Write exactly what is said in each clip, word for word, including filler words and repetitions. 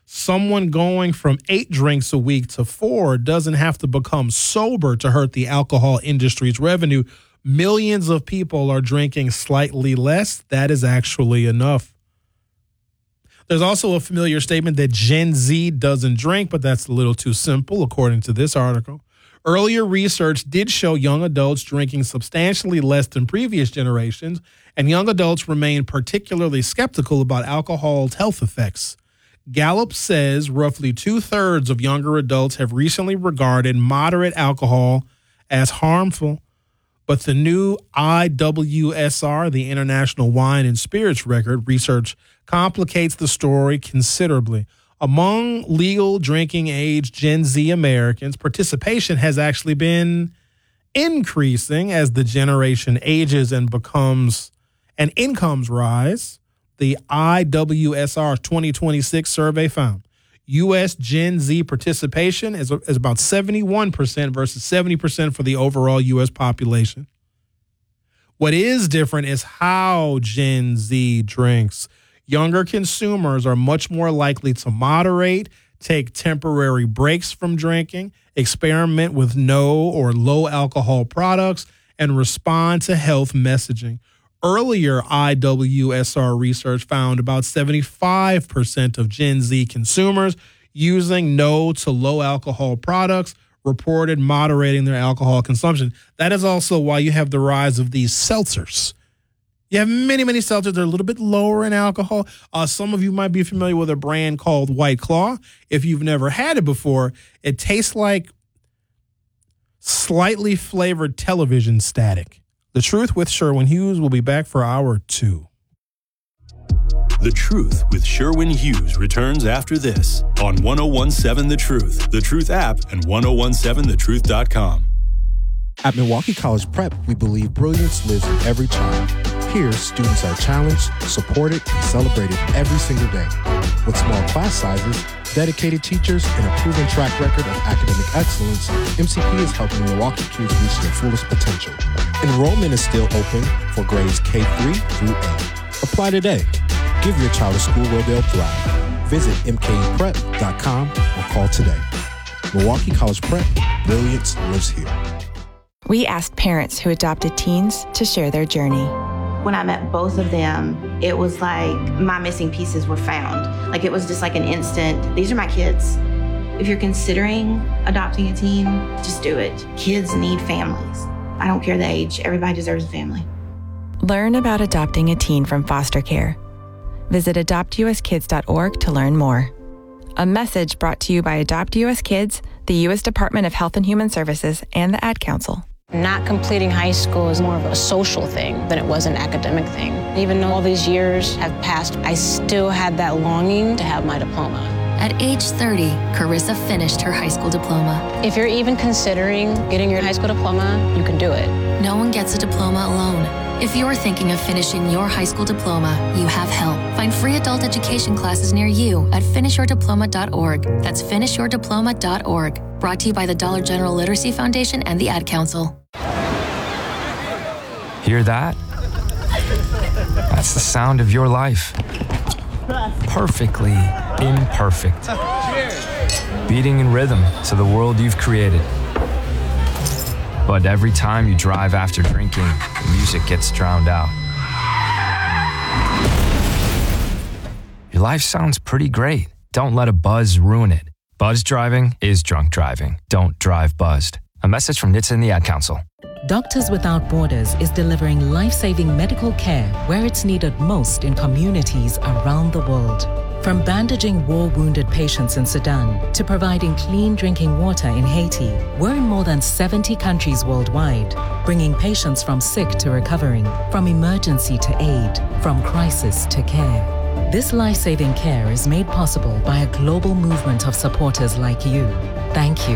Someone going from eight drinks a week to four doesn't have to become sober to hurt the alcohol industry's revenue. Millions of people are drinking slightly less. That is actually enough. There's also a familiar statement that Gen Z doesn't drink, but that's a little too simple, according to this article. Earlier research did show young adults drinking substantially less than previous generations, and young adults remain particularly skeptical about alcohol's health effects. Gallup says roughly two-thirds of younger adults have recently regarded moderate alcohol as harmful, but the new I W S R, the International Wine and Spirits Record, research complicates the story considerably. Among legal drinking age Gen Z Americans, participation has actually been increasing as the generation ages and becomes and incomes rise. The I W S R twenty twenty-six survey found U S Gen Z participation is, is about seventy-one percent versus seventy percent for the overall U S population. What is different is how Gen Z drinks. Younger consumers are much more likely to moderate, take temporary breaks from drinking, experiment with no or low alcohol products, and respond to health messaging. Earlier I W S R research found about seventy-five percent of Gen Z consumers using no to low alcohol products reported moderating their alcohol consumption. That is also why you have the rise of these seltzers. You have many, many seltzers that are a little bit lower in alcohol. Uh, some of you might be familiar with a brand called White Claw. If you've never had it before, it tastes like slightly flavored television static. The Truth with Sherwin Hughes will be back for hour two. The Truth with Sherwin Hughes returns after this on ten seventeen The Truth, The Truth app, and ten seventeen the truth dot com. At Milwaukee College Prep, we believe brilliance lives in every child. Here, students are challenged, supported, and celebrated every single day. With small class sizes, dedicated teachers, and a proven track record of academic excellence, M C P is helping Milwaukee kids reach their fullest potential. Enrollment is still open for grades K through eight. Apply today. Give your child a school where they'll thrive. Visit m k e prep dot com or call today. Milwaukee College Prep, brilliance lives here. We asked parents who adopted teens to share their journey. When I met both of them, it was like my missing pieces were found. Like it was just like an instant, these are my kids. If you're considering adopting a teen, just do it. Kids need families. I don't care the age, everybody deserves a family. Learn about adopting a teen from foster care. Visit adopt u s kids dot org to learn more. A message brought to you by Adopt U S Kids, the U S Department of Health and Human Services, and the Ad Council. Not completing high school is more of a social thing than it was an academic thing. Even though all these years have passed, I still had that longing to have my diploma. At age thirty, Carissa finished her high school diploma. If you're even considering getting your high school diploma, you can do it. No one gets a diploma alone. If you're thinking of finishing your high school diploma, you have help. Find free adult education classes near you at finish your diploma dot org. That's finish your diploma dot org. Brought to you by the Dollar General Literacy Foundation and the Ad Council. Hear that? That's the sound of your life. Perfectly imperfect. Beating in rhythm to the world you've created. But every time you drive after drinking, the music gets drowned out. Your life sounds pretty great. Don't let a buzz ruin it. Buzz driving is drunk driving. Don't drive buzzed. A message from N H T S A and the Ad Council. Doctors Without Borders is delivering life-saving medical care where it's needed most in communities around the world. From bandaging war-wounded patients in Sudan to providing clean drinking water in Haiti, we're in more than seventy countries worldwide, bringing patients from sick to recovering, from emergency to aid, from crisis to care. This life-saving care is made possible by a global movement of supporters like you. Thank you.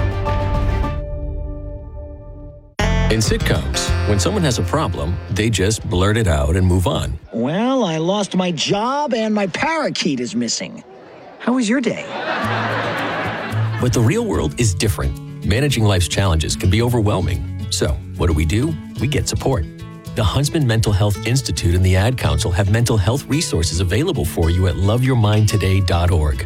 In sitcoms, when someone has a problem, they just blurt it out and move on. Well, I lost my job and my parakeet is missing. How was your day? But the real world is different. Managing life's challenges can be overwhelming. So, what do we do? We get support. The Huntsman Mental Health Institute and the Ad Council have mental health resources available for you at love your mind today dot org.